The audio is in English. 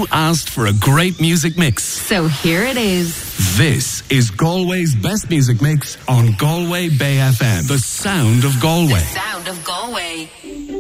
You asked for a great music mix. So here it is. This is Galway's best music mix on Galway Bay FM. The sound of Galway. The sound of Galway.